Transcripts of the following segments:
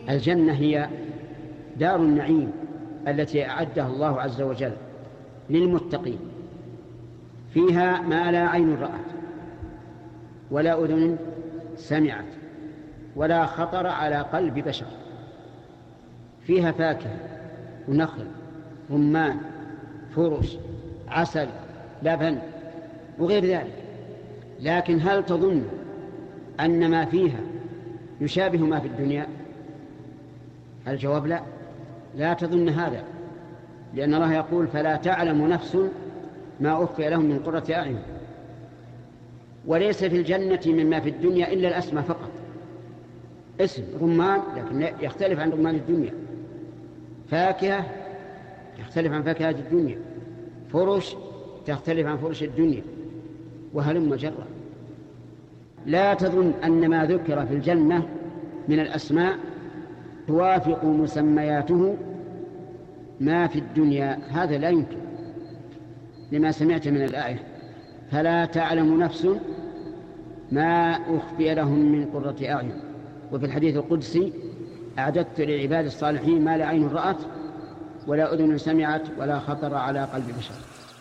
الجنة هي دار النعيم التي أعدها الله عز وجل للمتقين، فيها ما لا عين رأت ولا أذن سمعت ولا خطر على قلب بشر. فيها فاكهة ونخل رمان فرش عسل لبن وغير ذلك. لكن هل تظن أن ما فيها يشابه ما في الدنيا؟ الجواب لا، لا تظن هذا، لأن الله يقول فلا تعلم نفس ما أخفي لهم من قرة أعين. وليس في الجنة مما في الدنيا إلا الأسماء فقط، اسم رمان لكن يختلف عن رمان الدنيا، فاكهة يختلف عن فاكهة الدنيا، فرش تختلف عن فرش الدنيا، وهلم جرا. لا تظن أن ما ذكر في الجنة من الأسماء توافق مسمياته ما في الدنيا، هذا لا يمكن، لما سمعت من الآية فلا تعلم نفس ما أخفي لهم من قرة أعين. وفي الحديث القدسي أعددت للعباد الصالحين ما لا عين رأت ولا أذن سمعت ولا خطر على قلب بشر.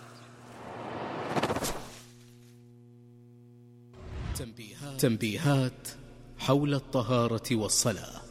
تنبيهات حول الطهارة والصلاة.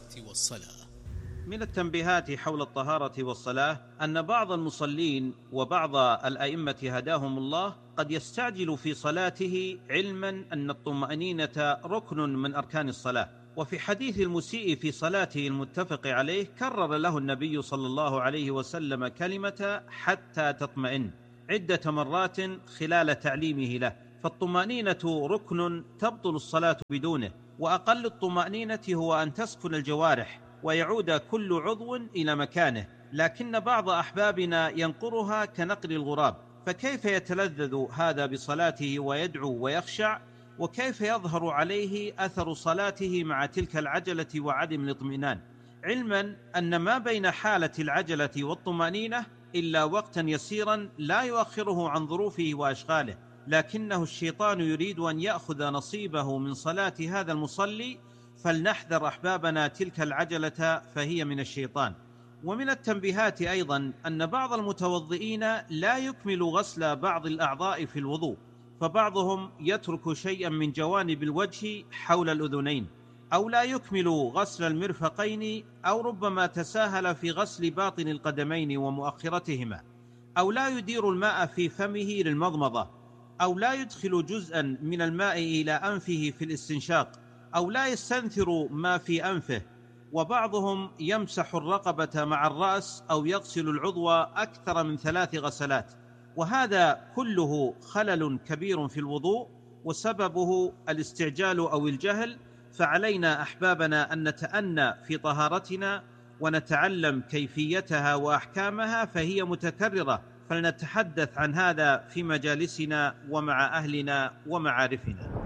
من التنبيهات حول الطهارة والصلاة أن بعض المصلين وبعض الأئمة هداهم الله قد يستعجل في صلاته علما أن الطمأنينة ركن من أركان الصلاة. وفي حديث المسيء في صلاته المتفق عليه كرر له النبي صلى الله عليه وسلم كلمة حتى تطمئن عدة مرات خلال تعليمه له. فالطمأنينة ركن تبطل الصلاة بدونه، وأقل الطمأنينة هو أن تسكن الجوارح ويعود كل عضو إلى مكانه، لكن بعض أحبابنا ينقرها كنقر الغراب. فكيف يتلذذ هذا بصلاته ويدعو ويخشع، وكيف يظهر عليه أثر صلاته مع تلك العجلة وعدم الاطمئنان، علما أن ما بين حالة العجلة والطمأنينة إلا وقتا يسيرا لا يؤخره عن ظروفه وأشغاله، لكنه الشيطان يريد أن يأخذ نصيبه من صلاة هذا المصلي. فلنحذر أحبابنا تلك العجلة فهي من الشيطان. ومن التنبيهات أيضا أن بعض المتوضئين لا يكمل غسل بعض الأعضاء في الوضوء، فبعضهم يترك شيئا من جوانب الوجه حول الأذنين، أو لا يكمل غسل المرفقين، أو ربما تساهل في غسل باطن القدمين ومؤخرتهما، أو لا يدير الماء في فمه للمضمضة، أو لا يدخل جزءا من الماء إلى أنفه في الاستنشاق، أو لا يستنثر ما في أنفه. وبعضهم يمسح الرقبة مع الرأس أو يغسل العضو أكثر من 3 غسلات، وهذا كله خلل كبير في الوضوء وسببه الاستعجال أو الجهل. فعلينا أحبابنا أن نتأنى في طهارتنا ونتعلم كيفيتها وأحكامها، فهي متكررة، فلنتحدث عن هذا في مجالسنا ومع أهلنا ومعارفنا.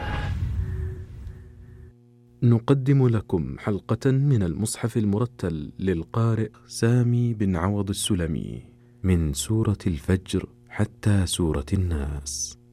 نقدم لكم حلقة من المصحف المرتل للقارئ سامي بن عوض السلمي من سورة الفجر حتى سورة الناس.